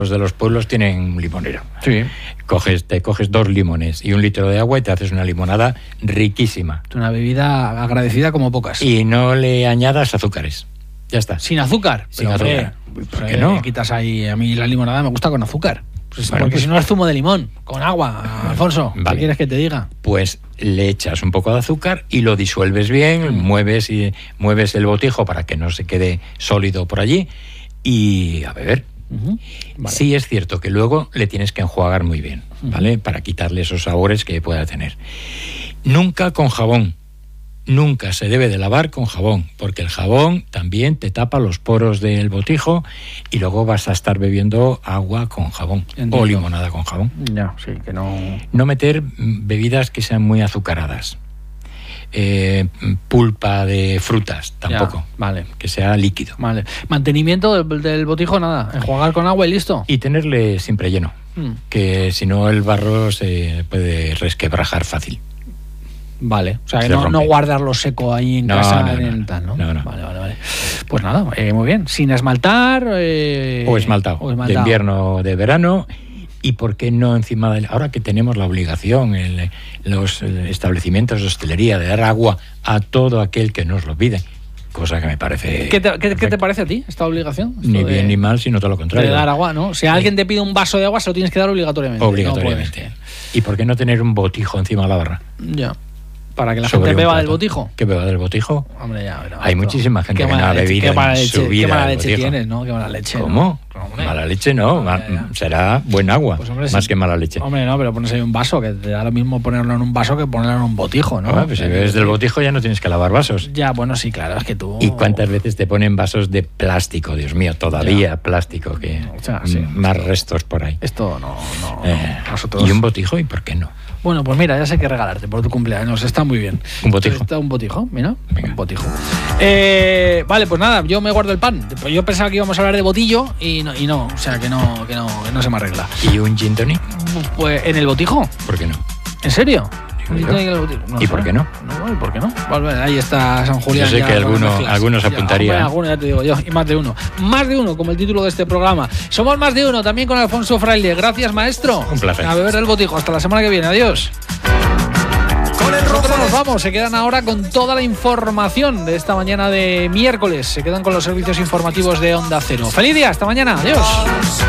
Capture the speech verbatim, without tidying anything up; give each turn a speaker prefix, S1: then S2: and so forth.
S1: Los de los pueblos tienen limonero.
S2: Sí.
S1: Coges, te coges dos limones y un litro de agua y te haces una limonada riquísima.
S2: Una bebida agradecida como pocas.
S1: Y no le añadas azúcares. Ya está.
S2: Sin azúcar.
S1: Sin
S2: Pero,
S1: azúcar.
S2: Hombre,
S1: ¿Por
S2: pues,
S1: qué no?
S2: Quitas ahí, a mí la limonada me gusta con azúcar. Pues
S1: Bueno,
S2: porque
S1: pues-
S2: si no es zumo de limón, con agua, Alfonso.
S1: Vale.
S2: ¿Qué quieres que te diga?
S1: Pues le echas un poco de azúcar y lo disuelves bien,
S2: Mm.
S1: mueves y mueves el botijo para que no se quede sólido por allí y a beber.
S2: Uh-huh. Vale.
S1: Sí es cierto que luego le tienes que enjuagar muy bien, ¿vale? Para quitarle esos sabores que pueda tener. Nunca con jabón. Nunca se debe de lavar con jabón, porque el jabón también te tapa los poros del botijo y luego vas a estar bebiendo agua con jabón.
S2: Entiendo.
S1: O limonada con jabón.
S2: Ya, sí, que no...
S1: No meter mm, bebidas que sean muy azucaradas. Eh, pulpa de frutas, tampoco.
S2: Ya, vale.
S1: Que sea líquido.
S2: Vale. Mantenimiento del, del botijo, nada. Enjuagar con agua y listo.
S1: Y tenerle siempre lleno,
S2: Mm.
S1: que si no el barro se puede resquebrajar fácil.
S2: Vale. O sea, que
S1: Se
S2: no,
S1: rompe.
S2: no guardarlo seco ahí en
S1: No,
S2: casa.
S1: no,
S2: en
S1: no,
S2: el
S1: no.
S2: tal, ¿no?
S1: No, no.
S2: Vale, vale, vale. Pues nada, eh, muy bien. Sin esmaltar. Eh,
S1: O esmaltado,
S2: o
S1: de
S2: esmaltado.
S1: invierno o de verano. ¿Y por qué no encima del... Ahora que tenemos la obligación en los eh, establecimientos de hostelería de dar agua a todo aquel que nos lo pide? Cosa que me parece...
S2: ¿Qué te, qué- qué te
S1: perfecta.
S2: parece a ti esta obligación? Esto
S1: Ni
S2: de-
S1: bien ni mal, sino todo lo
S2: de
S1: contrario.
S2: dar agua, ¿no? Si alguien te pide un vaso de agua, se lo tienes que dar obligatoriamente.
S1: Obligatoriamente.
S2: No
S1: ¿Y por qué no tener un botijo encima de la barra?
S2: puedes. Ya. Para que la
S1: Sobre
S2: gente
S1: un
S2: beba
S1: plato.
S2: del botijo.
S1: ¿Que beba del botijo?
S2: Hombre, ya, pero-
S1: Hay muchísima gente
S2: Qué
S1: que no
S2: mala
S1: ha
S2: leche,
S1: bebido
S2: qué mala
S1: en
S2: leche,
S1: su vida
S2: Qué mala
S1: del
S2: leche
S1: botijo.
S2: tienes, ¿no? Qué mala leche. ¿no?
S1: ¿Cómo?
S2: Hombre.
S1: Mala leche no,
S2: Ya,
S1: ma-
S2: ya.
S1: será buen agua,
S2: Pues, hombre,
S1: más
S2: sí.
S1: que mala leche.
S2: Hombre, no, pero pones ahí un vaso, que te da lo mismo ponerlo en un vaso que ponerlo en un botijo, ¿no?
S1: Ah, pues si
S2: Eh,
S1: bebes del botijo ya no tienes que lavar vasos.
S2: Ya, bueno, sí, claro, es que tú...
S1: ¿Y cuántas veces te ponen vasos de plástico? Dios mío, todavía plástico, que
S2: O sea, sí.
S1: m- más restos por ahí.
S2: Esto no, no,
S1: Eh,
S2: no. Nosotros...
S1: ¿Y un botijo? ¿Y por qué no?
S2: Bueno, pues mira, ya sé qué regalarte por tu cumpleaños, está muy bien.
S1: Un botijo.
S2: Está un botijo, mira,
S1: Venga.
S2: un botijo. Eh, vale, pues nada, yo me guardo el pan. Pues yo pensaba que íbamos a hablar de botillo y no, y no o sea, que no, que no, que no se me arregla.
S1: ¿Y un gin tonic?
S2: Pues en el botijo,
S1: ¿Por qué no?
S2: ¿en serio?
S1: Digo
S2: ¿Un
S1: yo.
S2: gin tonic en el botijo?
S1: ¿Y
S2: sé.
S1: por qué no?
S2: No, ¿y por qué no? Vale, ahí está San Julián.
S1: Yo sé
S2: ya
S1: que
S2: con las
S1: alguno-
S2: mezclas.
S1: algunos
S2: Ya,
S1: apuntarían.
S2: hombre, alguno, ya te digo yo, y más de uno. Más de uno, como el título de este programa. Somos más de uno, también con Alfonso Fraile. Gracias, maestro.
S1: Un placer.
S2: A beber del botijo. Hasta la semana que viene. Adiós. Nosotros nos vamos, se quedan ahora con toda la información de esta mañana de miércoles. Se quedan con los servicios informativos de Onda Cero. ¡Feliz día! ¡Hasta mañana! ¡Adiós!